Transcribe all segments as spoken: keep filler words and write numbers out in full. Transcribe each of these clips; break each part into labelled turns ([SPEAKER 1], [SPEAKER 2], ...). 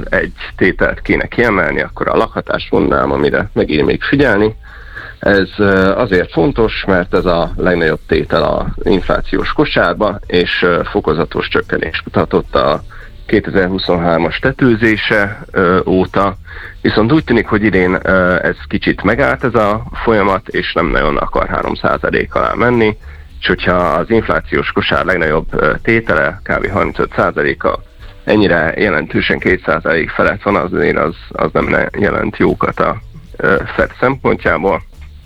[SPEAKER 1] egy tételt kéne kiemelni, akkor a lakhatást mondanám, amire megint még figyelni. Ez azért fontos, mert ez a legnagyobb tétel az inflációs kosárba, és fokozatos csökkenést mutatott a kétezer-huszonhármas tetőzése óta, viszont úgy tűnik, hogy idén ez kicsit megállt ez a folyamat, és nem nagyon akar három százalék alá menni, és hogyha az inflációs kosár legnagyobb tétele, kb. harmincöt százaléka ennyire jelentősen két százalék felett van, azért az, az nem jelent jókat a Fed szempontjából.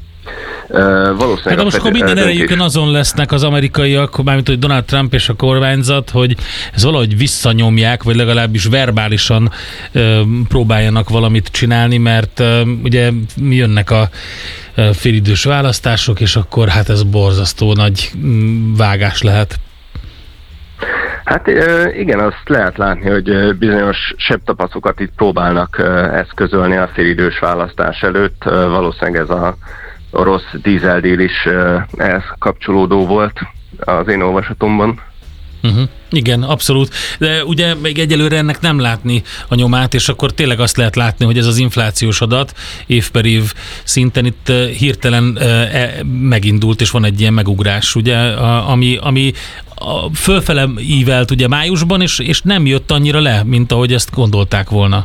[SPEAKER 2] Uh, hát most akkor minden erejükön azon lesznek az amerikaiak, mármint hogy Donald Trump és a kormányzat, hogy ez valahogy visszanyomják, vagy legalábbis verbálisan uh, próbáljanak valamit csinálni, mert uh, ugye jönnek a uh, félidős választások, és akkor hát ez borzasztó nagy um, vágás lehet.
[SPEAKER 1] Hát igen, azt lehet látni, hogy bizonyos sebtapacokat itt próbálnak eszközölni a félidős választás előtt. Valószínűleg ez a orosz dízeldíl is ehhez kapcsolódó volt az én olvasatomban.
[SPEAKER 2] Uh-huh. Igen, abszolút. De ugye még egyelőre ennek nem látni a nyomát, és akkor tényleg azt lehet látni, hogy ez az inflációs adat év per év szinten itt hirtelen e, megindult, és van egy ilyen megugrás, ugye, ami, ami a fölfele ívelt ugye májusban, és, és nem jött annyira le, mint ahogy ezt gondolták volna.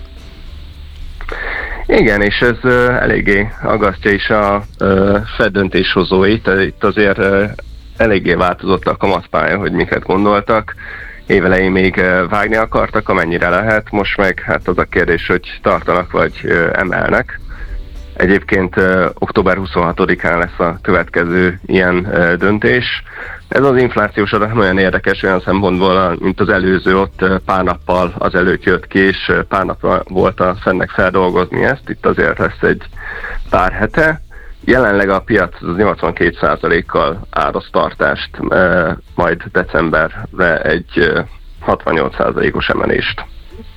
[SPEAKER 1] Igen, és ez uh, eléggé aggasztja is a uh, Fed döntéshozóit. Itt azért uh, eléggé változott a kamatpálya, hogy miket gondoltak. Évelején még uh, vágni akartak, amennyire lehet. Most meg hát az a kérdés, hogy tartanak vagy uh, emelnek. Egyébként uh, október huszonhatodikán lesz a következő ilyen uh, döntés. Ez az inflációs adat olyan érdekes olyan szempontból, mint az előző, ott pár nappal azelőtt jött ki, és pár napra volt a Fednek feldolgozni ezt, itt azért lesz egy pár hete. Jelenleg a piac az nyolcvankét százalékkal áraz tartást, majd decemberre egy hatvannyolc százalékos emelést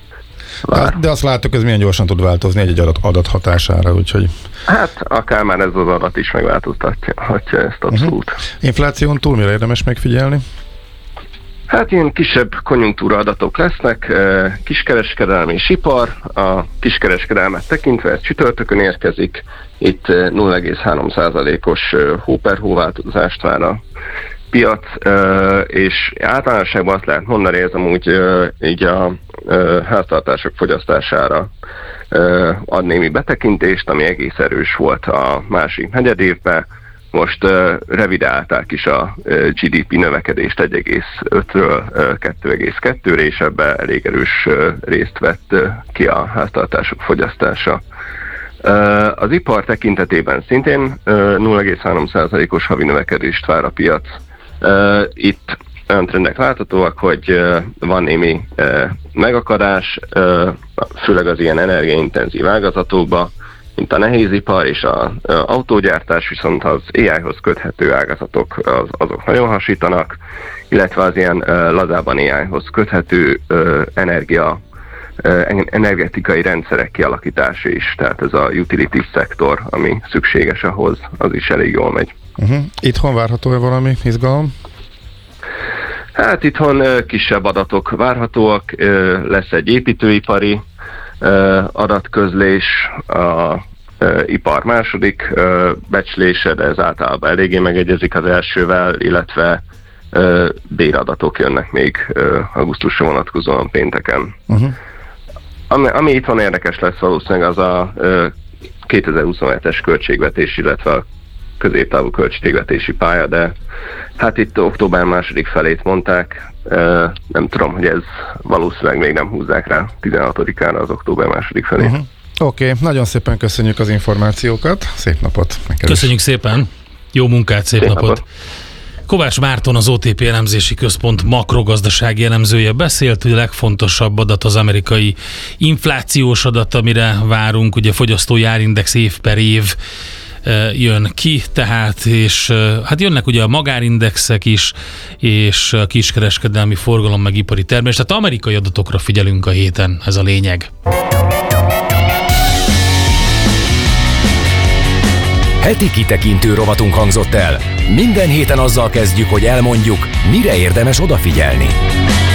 [SPEAKER 1] vár.
[SPEAKER 3] De azt láttuk, ez milyen gyorsan tud változni egy adat, adat hatására, úgyhogy...
[SPEAKER 1] Hát akár már ez az adat is megváltoztatja, hogyha ezt abszolút. Uh-huh.
[SPEAKER 3] Infláción túl mire érdemes megfigyelni?
[SPEAKER 1] Hát ilyen kisebb konjunktúra adatok lesznek, kiskereskedelmi és ipar. A kiskereskedelmet tekintve ez csütörtökön érkezik, itt nulla egész három százalékos hó per hó változást vár a piac, és általánosságban azt lehet mondani, ez amúgy így a háztartások fogyasztására ad némi betekintést, ami egész erős volt a másik negyedévben. Most uh, revidálták is a uh, gé dé pé növekedést egy egész ötről uh, kettő egész kettőre, és ebben elég erős uh, részt vett uh, ki a háztartások fogyasztása. Uh, az ipar tekintetében szintén uh, nulla egész három százalékos havi növekedést vár a piac. Uh, itt olyan trendek láthatóak, hogy uh, van némi uh, megakadás, uh, főleg az ilyen energiaintenzív ágazatokban, mint a nehézipar és az autógyártás, viszont az á i-hoz köthető ágazatok az, azok nagyon hasítanak, illetve az ilyen uh, lazában á i-hoz köthető uh, energia, uh, energetikai rendszerek kialakítása is, tehát ez a utility szektor, ami szükséges ahhoz, az is elég jól megy.
[SPEAKER 3] Uh-huh. Itthon várható-e valami izgalom?
[SPEAKER 1] Hát itthon uh, kisebb adatok várhatóak, uh, lesz egy építőipari Uh, adatközlés, a uh, ipar második uh, becslése, de ez általában eléggé megegyezik az elsővel, illetve uh, béradatok jönnek még uh, augusztusra vonatkozóan pénteken. Uh-huh. Ami, ami itt van érdekes lesz valószínűleg az a uh, kétezer-huszonhetes költségvetés, illetve a középtávú költségvetési pálya, de hát itt október második felét mondták, uh, nem tudom, hogy ez valószínűleg még nem húzzák rá tizenhatodikára az október második felét. Uh-huh.
[SPEAKER 3] Oké, okay, nagyon szépen köszönjük az információkat, szép napot!
[SPEAKER 2] Köszönjük szépen, jó munkát, szép, szép napot! napot. Kovács Márton, az o té pé elemzési központ makrogazdasági elemzője beszélt, hogy a legfontosabb adat az amerikai inflációs adat, amire várunk, ugye fogyasztói árindex év per év jön ki, tehát, és hát jönnek ugye a magárindexek is, és a kiskereskedelmi forgalom, meg ipari termelés, tehát amerikai adatokra figyelünk a héten, ez a lényeg.
[SPEAKER 4] Heti kitekintő rovatunk hangzott el. Minden héten azzal kezdjük, hogy elmondjuk, mire érdemes odafigyelni.